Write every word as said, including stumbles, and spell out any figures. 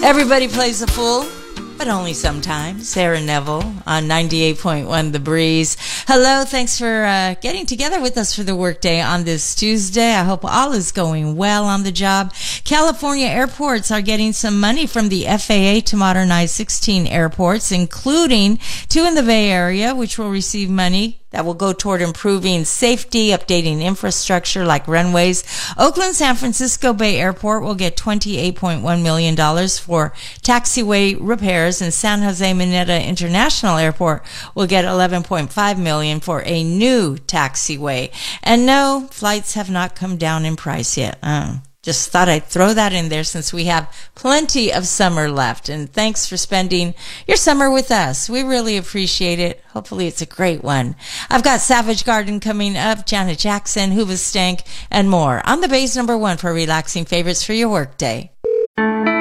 Everybody plays a fool, but only sometimes. Sarah Neville on ninety-eight point one The Breeze. Hello, thanks for uh, getting together with us for the workday on this Tuesday. I hope all is going well on the job. California airports are getting some money from the F A A to modernize sixteen airports, including two in the Bay Area, which will receive money that will go toward improving safety, updating infrastructure like runways. Oakland San Francisco Bay Airport will get twenty-eight point one million dollars for taxiway repairs, and San Jose Mineta International Airport will get eleven point five million dollars for a new taxiway. And no, flights have not come down in price yet. Uh, Just thought I'd throw that in there since we have plenty of summer left. And thanks for spending your summer with us. We really appreciate it. Hopefully it's a great one. I've got Savage Garden coming up, Janet Jackson, Hoobastank, and more on the Bay's number one for relaxing favorites for your workday.